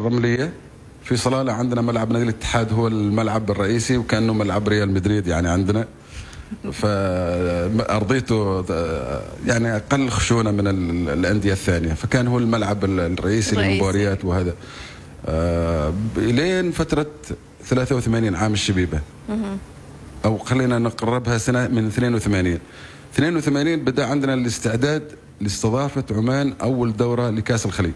الرملية. في صلالة عندنا ملعب نادي الاتحاد هو الملعب الرئيسي، وكأنه ملعب ريال مدريد يعني عندنا، فأرضيته يعني أقل خشونة من الأندية الثانية، فكان هو الملعب الرئيسي للمباريات. وهذا لين فترة 83 عام الشبيبة، أو خلينا نقربها سنة من 82 بدأ عندنا الاستعداد لاستضافة عمان أول دورة لكأس الخليج،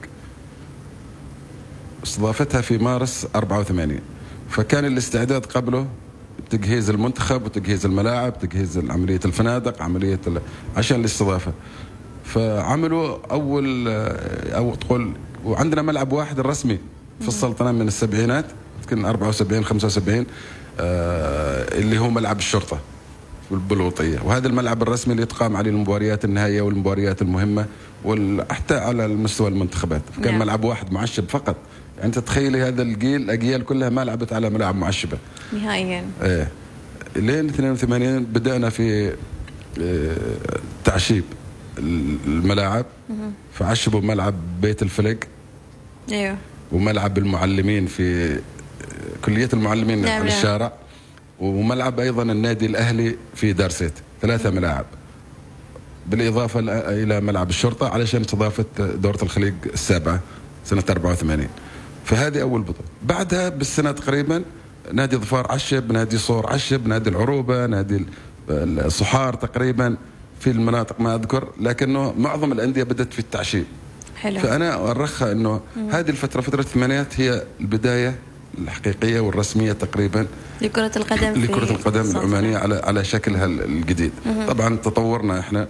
استضافتها في مارس 84. فكان الاستعداد قبله تجهيز المنتخب وتجهيز الملاعب، تجهيز عملية الفنادق، عشان الاستضافة. فعملوا أو تقول، وعندنا ملعب واحد الرسمي في السلطنة من السبعينات، يمكن 74 75، اللي هو ملعب الشرطة بالوطية، وهذا الملعب الرسمي اللي تقام عليه المباريات النهائية والمباريات المهمة، وحتى على المستوى المنتخبات. كان ملعب واحد معشب فقط، يعني تتخيلي هذا الأجيال كلها ما لعبت على ملاعب معشبة نهائيا. لين 82 بدأنا في تعشيب الملاعب، فعشبوا ملعب بيت الفلك، ايوه، وملعب المعلمين في كلية المعلمين على الشارع، وملعب أيضا النادي الأهلي في دارسيت. 3 ملاعب بالإضافة إلى ملعب الشرطة علشان استضافة دورة الخليج السابعة سنة 84. فهذه أول بطولة. بعدها بالسنة تقريبا نادي ظفار عشب، نادي صور عشب، نادي العروبة، نادي الصحار تقريبا في المناطق ما أذكر، لكنه معظم الأندية بدأت في التعشيب. حلو. فأنا أرخى أنه هذه الفترة، فترة الثمانينات، هي البداية الحقيقية والرسمية تقريبا لكرة القدم العمانية على شكلها الجديد. طبعا تطورنا احنا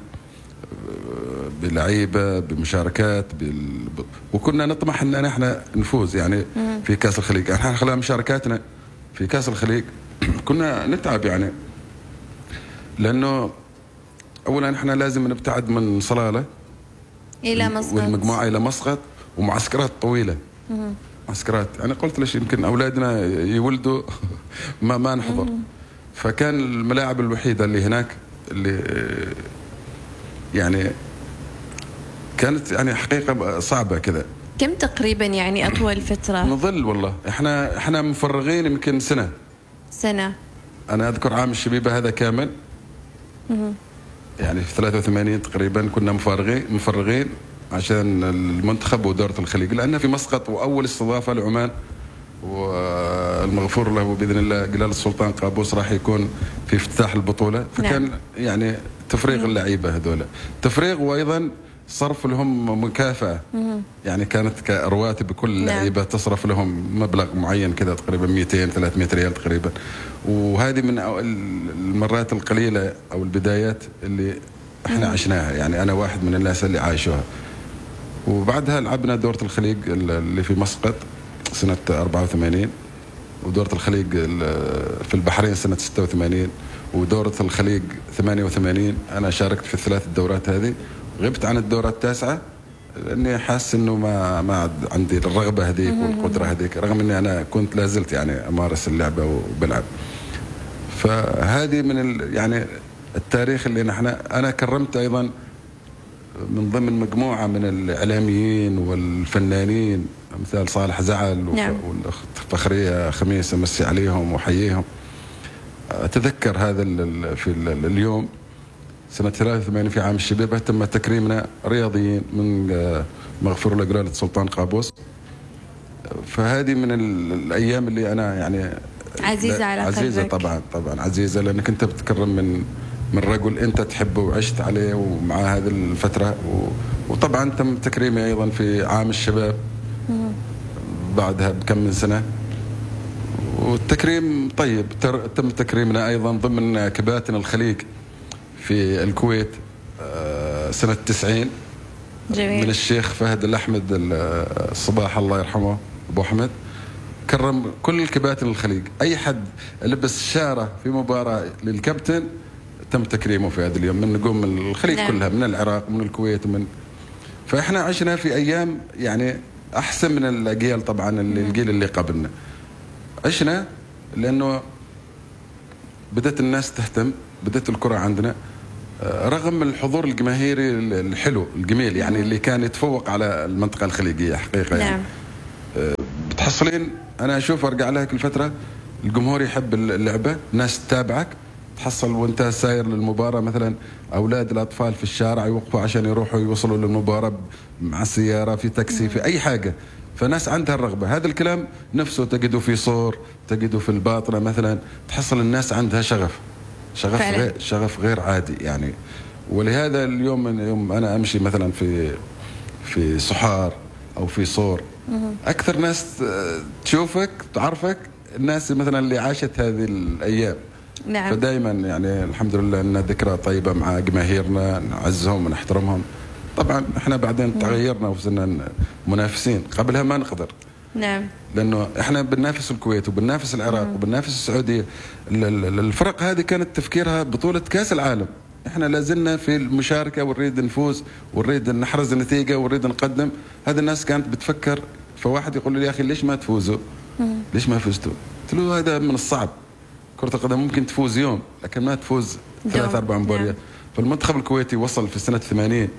بلعيبة، بمشاركات، وكنا نطمح ان احنا نفوز يعني في كأس الخليج. احنا خلال مشاركاتنا في كأس الخليج كنا نتعب، يعني لانه اولا احنا لازم نبتعد من صلالة الى مسقط، والمجموعة الى مسقط، ومعسكرات طويلة. معسكرات انا قلت ليش يمكن اولادنا يولدوا ما نحضر. فكان الملاعب الوحيدة اللي هناك اللي يعني كانت يعني حقيقة صعبة كذا. كم تقريبا يعني أطول فترة؟ نظل والله احنا مفرغين يمكن سنة. أنا أذكر عام الشبيبة هذا كامل، يعني في 83 تقريبا كنا مفرغين عشان المنتخب ودورة الخليج، لأن في مسقط وأول استضافة لعمان، والمغفور له بإذن الله جلالة السلطان قابوس راح يكون في افتتاح البطولة. فكان يعني تفريغ اللعيبة هذولا، تفريغ، وأيضا صرف لهم مكافأة. يعني كانت كرواتب بكل اللعيبة تصرف لهم مبلغ معين كذا، تقريبا 200-300 ريال تقريبا. وهذه من المرات القليلة أو البدايات اللي احنا عشناها، يعني أنا واحد من الناس اللي عايشوها. وبعدها لعبنا دورة الخليج اللي في مسقط سنة 84، ودورة الخليج في البحرين سنة 86، ودورة الخليج 88. أنا شاركت في ال3 الدورات هذه، غبت عن الدورة التاسعة لأني حاسس إنه ما عندي الرغبة هذيك والقدرة هذيك، رغم إني أنا كنت لازلت يعني أمارس اللعبة وبلعب. فهذه من يعني التاريخ اللي أنا كرمت أيضا من ضمن مجموعة من الإعلاميين والفنانين، مثال صالح زعل والأخت فخرية خميس، أمسي عليهم وحييهم. أتذكر هذا في اليوم سنة 83 في عام الشبيبة تم تكريمنا رياضيين من مغفور له جلالة السلطان قابوس. فهذه من الأيام اللي أنا يعني عزيزة على قلبك. عزيزة طبعا عزيزة، لأنك أنت بتكرم من رجل أنت تحبه وعشت عليه ومع هذه الفترة. وطبعا تم تكريمي أيضا في عام الشباب بعدها بكم من سنة، والتكريم طيب. تم تكريمنا أيضا ضمن كباتن الخليج في الكويت سنة 90. جميل. من الشيخ فهد الأحمد الصباح الله يرحمه أبو أحمد، كرم كل كباتن الخليج. أي حد لبس شارة في مباراة للكابتن تم تكريمه في هذا اليوم، من نقوم من الخليج كلها، من العراق من الكويت فإحنا عشنا في أيام يعني أحسن من الأجيال طبعا الجيل اللي قبلنا. عشنا لأنه بدأت الناس تهتم، بدأت الكرة عندنا رغم الحضور الجماهيري الحلو الجميل، يعني اللي كان يتفوق على المنطقة الخليجية حقيقة. يعني محصلين. أنا أشوف أرجع لها كل فترة، الجمهور يحب اللعبة، الناس تتابعك. تحصل وانت ساير للمباراة مثلا أولاد الأطفال في الشارع يوقفوا عشان يروحوا يوصلوا للمباراة مع السيارة، في تاكسي، في أي حاجة. فناس عندها الرغبة. هذا الكلام نفسه تجده في صور، تجده في الباطنة مثلا. تحصل الناس عندها شغف غير عادي يعني. ولهذا اليوم يوم أنا أمشي مثلا في صحار أو في صور، أكثر ناس تشوفك تعرفك الناس مثلا اللي عاشت هذه الأيام. نعم. فدائما يعني الحمد لله أن ذكرى طيبة مع جماهيرنا، نعزهم ونحترمهم. طبعا احنا بعدين تغيرنا وصرنا منافسين، قبلها ما نقدر. نعم. لأنه احنا بننافس الكويت وبننافس العراق وبننافس السعودية. الفرق هذه كانت تفكيرها بطولة كأس العالم. احنا لازلنا في المشاركة ونريد نفوز ونريد نحرز النتيجة ونريد نقدم. هذه الناس كانت بتفكر. فواحد يقول لي يا أخي ليش ما تفوزوا؟ ليش ما فزتوا؟ قلت له هذا من الصعب. كرة القدم ممكن تفوز يوم لكن ما تفوز 3-4 مباريات. فالمنتخب الكويتي وصل في سنة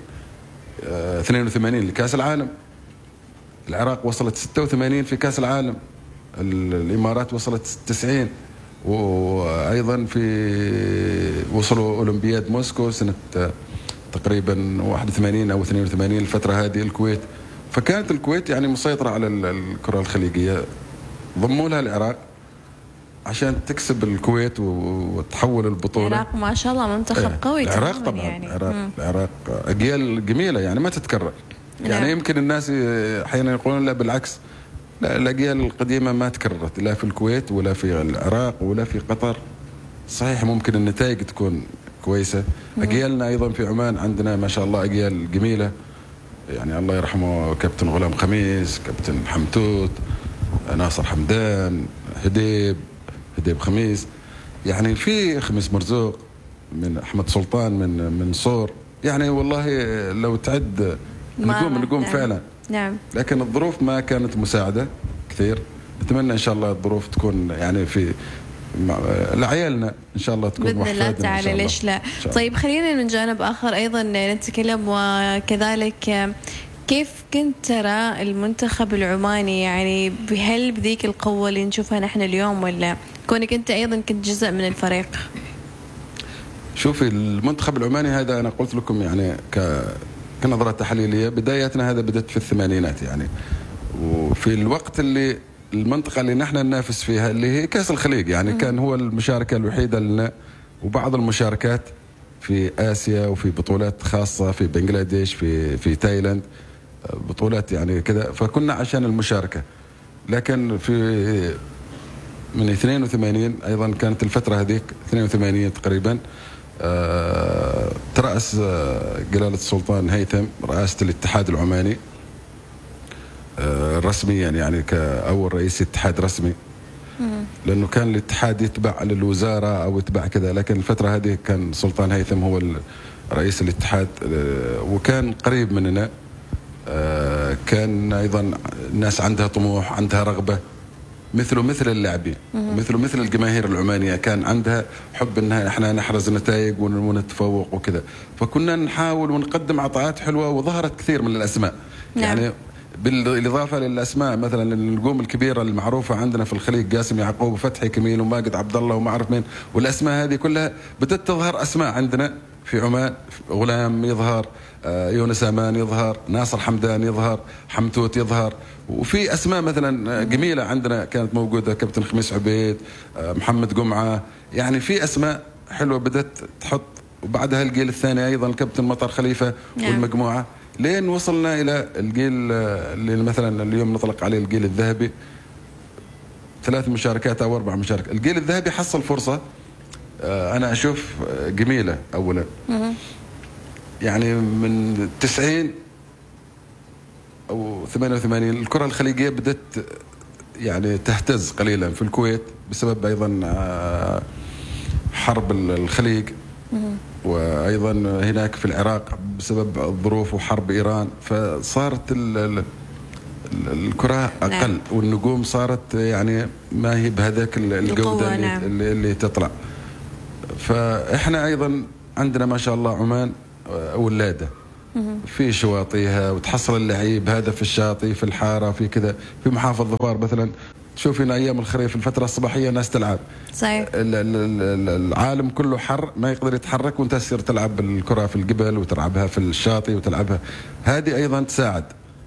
82 لكأس العالم. العراق وصلت 86 في كأس العالم. الإمارات وصلت 90. وأيضا وصلوا أولمبياد موسكو سنة تقريبا 81 أو 82 الفترة هذه الكويت. فكانت الكويت يعني مسيطرة على الكرة الخليجية. ضموا لها العراق عشان تكسب الكويت وتحول البطولة. العراق ما شاء الله منتخب قوي. العراق طبعا يعني. العراق أجيال جميلة يعني ما تتكرر. يعني يمكن الناس أحيانا يقولون لا بالعكس، لا الأجيال القديمة ما تكررت لا في الكويت ولا في العراق ولا في قطر. صحيح ممكن النتائج تكون كويسة. أجيالنا أيضا في عمان عندنا ما شاء الله أجيال جميلة يعني. الله يرحمه كابتن غلام خميس، كابتن حمتوت، ناصر حمدان، هديب خميس، يعني في خميس مرزوق، من أحمد سلطان من صور. يعني والله لو تعد نقوم نعم. فعلا. نعم. لكن الظروف ما كانت مساعدة كثير. نتمنى إن شاء الله الظروف تكون يعني في لعيالنا إن شاء الله تكون بإذن الله تعالى. ليش لا. طيب خلينا من جانب آخر أيضا نتكلم، وكذلك كيف كنت ترى المنتخب العماني يعني هل بذيك القوة اللي نشوفها نحن اليوم، ولا كونك أنت أيضا كنت جزء من الفريق؟ شوفي المنتخب العماني هذا أنا قلت لكم يعني كنظرة تحليلية، بداياتنا هذا بدأت في الثمانينات يعني. وفي الوقت اللي المنطقة اللي نحن ننافس فيها اللي هي كأس الخليج يعني كان هو المشاركة الوحيدة لنا، وبعض المشاركات في آسيا وفي بطولات خاصة في بنغلاديش في تايلاند، بطولات يعني كذا. فكنا عشان المشاركة. لكن من 82 أيضا كانت الفترة هذيك 82 تقريبا ترأس جلالة السلطان هيثم رئاسة الاتحاد العماني رسميا يعني كأول رئيس اتحاد رسمي. لأنه كان الاتحاد يتبع للوزارة أو يتبع كذا، لكن الفترة هذه كان سلطان هيثم هو رئيس الاتحاد وكان قريب مننا. كان أيضا الناس عندها طموح، عندها رغبة مثل اللاعبين، مثل الجماهير العمانية كان عندها حب ان احنا نحرز نتائج ونتفوق وكذا. فكنا نحاول ونقدم عطاءات حلوة، وظهرت كثير من الأسماء. نعم. يعني بالإضافة للأسماء مثلا النجوم الكبيرة المعروفة عندنا في الخليج، قاسم يعقوب وفتحي كميل وماجد عبد الله وما أعرف مين، والأسماء هذه كلها بدأت تظهر أسماء عندنا في عمان. غلام يظهر، يونس أمان يظهر، ناصر حمدان يظهر، حمتوت يظهر. وفي أسماء مثلا جميلة عندنا كانت موجودة، كابتن خميس عبيد، محمد جمعة. يعني في أسماء حلوة بدأت تحط. وبعدها الجيل الثاني أيضا كابتن مطر خليفة والمجموعة، لين وصلنا إلى الجيل اللي مثلا اليوم نطلق عليه الجيل الذهبي. 3 مشاركات أو 4 مشاركات. الجيل الذهبي حصل فرصة أنا أشوف جميلة أولا. يعني من 90 أو 88 الكرة الخليجية بدأت يعني تهتز قليلا في الكويت بسبب أيضا حرب الخليج، وأيضا هناك في العراق بسبب الظروف وحرب إيران. فصارت الكرة أقل والنجوم صارت يعني ما هي بهذاك الجودة اللي تطلع. فإحنا أيضا عندنا ما شاء الله عمان ولادة في شواطئها، وتحصل اللعيب هذا في الشاطئ، في الحاره، في كذا. في محافظ ظفار مثلا تشوف هنا ايام الخريف الفتره الصباحيه ناس تلعب. صحيح. العالم كله حر، ما يقدر يتحرك، وانت تصير تلعب الكره في الجبل وتلعبها في الشاطئ وتلعبها. هذه ايضا تساعد.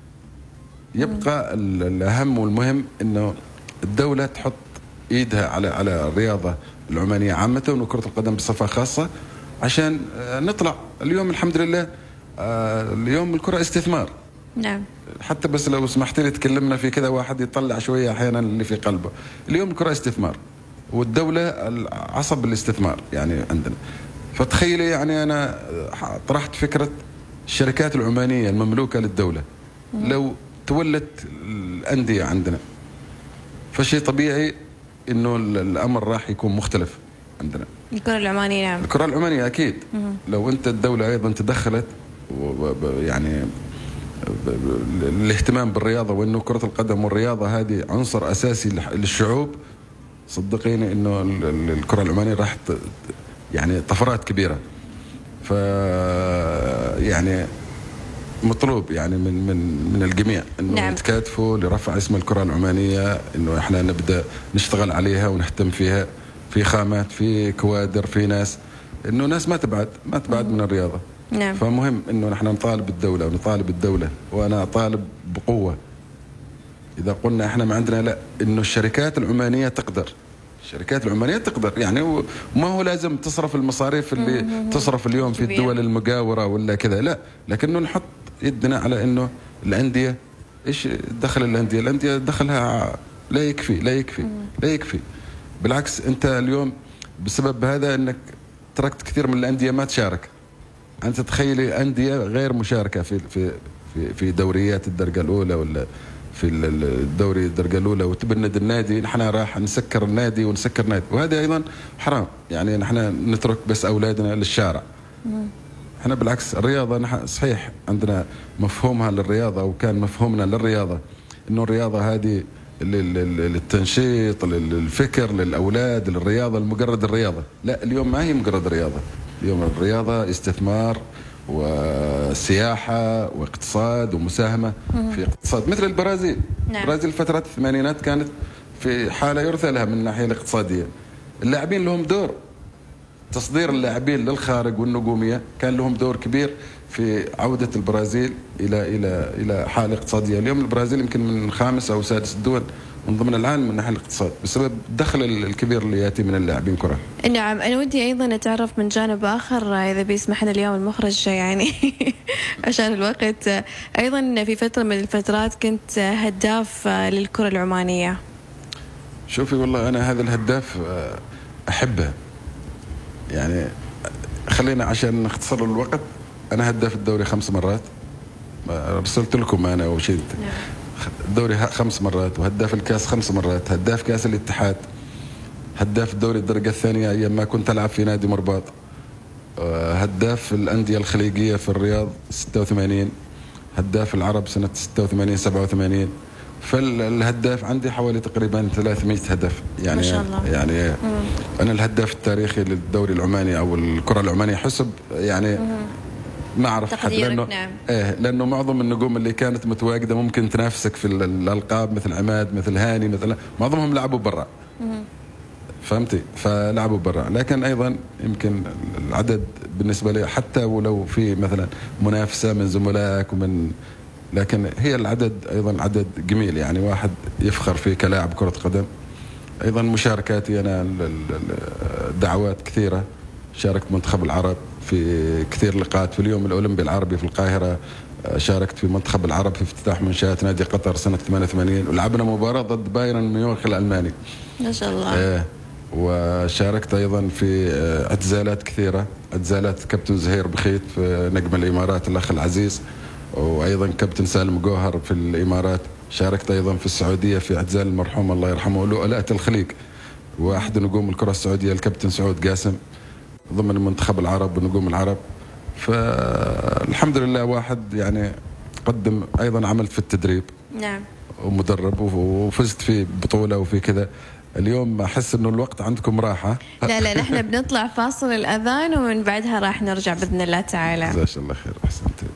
يبقى الاهم والمهم انه الدوله تحط ايدها على الرياضه العمانيه عامه وكره القدم بصفه خاصه، عشان نطلع. اليوم الحمد لله اليوم الكره استثمار. نعم. حتى بس لو سمحت لي تكلمنا في كذا، واحد يطلع شويه احيانا اللي في قلبه. اليوم الكره استثمار، والدوله عصب الاستثمار يعني عندنا. فتخيلي يعني انا طرحت فكره الشركات العمانيه المملوكه للدوله لو تولت الانديه عندنا، فشيء طبيعي انه الامر راح يكون مختلف عندنا. الكره العمانيه. نعم. الكره العمانيه اكيد. لو انت الدوله ايضا تدخلت يعني الاهتمام بالرياضه، وانه كره القدم والرياضه هذه عنصر اساسي للشعوب، صدقيني انه الكره العمانيه راح يعني طفرات كبيره. ف يعني مطلوب يعني من الجميع انه نعم. يتكاتفوا لرفع اسم الكره العمانيه، انه احنا نبدا نشتغل عليها ونهتم فيها، في خامات، في كوادر، في ناس، انه ناس ما تبعد من الرياضه. نعم. فمهم انه نحن نطالب الدوله وانا اطالب بقوه. اذا قلنا احنا ما عندنا، لا، انه الشركات العمانيه تقدر. يعني وما هو لازم تصرف المصاريف اللي تصرف اليوم في الدول المجاوره ولا كذا، لا، لكنه نحط يدنا على انه الانديه، ايش دخل الانديه دخلها لا يكفي. بالعكس انت اليوم بسبب هذا انك تركت كثير من الانديه ما تشارك. انت تخيلي انديه غير مشاركه في دوريات الدرجه الاولى ولا في الدوري الدرجه الاولى، وتبند النادي، نحن راح نسكر النادي ونسكر نادي، وهذا ايضا حرام. يعني نحن نترك بس اولادنا للشارع. احنا بالعكس الرياضه، نحن صحيح عندنا مفهومها للرياضه، وكان مفهومنا للرياضه انه الرياضه هذه للتنشيط، للفكر، للاولاد، للرياضه، المجرد الرياضه. لا، اليوم ما هي مجرد رياضه. اليوم الرياضه استثمار وسياحه واقتصاد ومساهمه في اقتصاد. مثل البرازيل. نعم. البرازيل فتره الثمانينات كانت في حاله يرثى لها من الناحيه الاقتصاديه. اللاعبين لهم دور، تصدير اللاعبين للخارج والنجوميه كان لهم دور كبير في عوده البرازيل الى حاله اقتصاديه. اليوم البرازيل يمكن من 5 أو 6 الدول من ضمن العالم من ناحيه الاقتصاد، بسبب الدخل الكبير اللي ياتي من اللاعبين كره. نعم. انا ودي ايضا اتعرف من جانب اخر، اذا بيسمح لنا اليوم المخرج يعني عشان الوقت. ايضا في فتره من الفترات كنت هداف للكره العمانيه. شوفي والله انا هذا الهداف احبه. يعني خلينا عشان نختصر الوقت، انا هداف الدوري 5 مرات، رسلت لكم انا اول شيء. الدوري 5 مرات، وهداف الكاس 5 مرات، هداف كاس الاتحاد، هداف الدوري الدرجه الثانيه ايام ما كنت العب في نادي مرباط، هداف الانديه الخليجيه في الرياض 86، هداف العرب سنه 86 87. فالهداف عندي حوالي تقريبا 300 هدف يعني. ما شاء الله. يعني انا الهداف التاريخي للدوري العماني او الكره العمانيه حسب يعني ما اعرف حد، لانه نعم. لانه معظم النجوم اللي كانت متواجده ممكن تنافسك في الالقاب، مثل عماد، مثل هاني، مثل معظمهم لعبوا برا. فهمتي؟ فلعبوا برا، لكن ايضا يمكن العدد بالنسبه لي، حتى ولو في مثلا منافسه من زملائك لكن هي العدد ايضا عدد جميل، يعني واحد يفخر فيه كلاعب كره قدم. ايضا مشاركاتي انا دعوات كثيره، شاركت منتخب العرب في كثير لقاءات. في اليوم الاولمبي العربي في القاهره شاركت في منتخب العرب في افتتاح منشات نادي قطر سنه 88، ولعبنا مباراه ضد بايرن ميونخ الالماني. ما شاء الله. وشاركت ايضا في اعتزالات كثيره، اعتزالات كابتن زهير بخيت في نجم الامارات الاخ العزيز، وايضا كابتن سالم جوهر في الامارات. شاركت ايضا في السعوديه في اعتزال المرحوم الله يرحمه لؤلاء الخليج، واحد نجوم الكره السعوديه الكابتن سعود قاسم ضمن منتخب العرب ونجوم العرب. فالحمد لله واحد يعني قدم. ايضا عملت في التدريب. نعم. ومدرب، وفزت في بطوله وفي كذا. اليوم احس انه الوقت عندكم راحه. لا نحن بنطلع فاصل الاذان ومن بعدها راح نرجع باذن الله تعالى. جزاك الله خير، احسنت.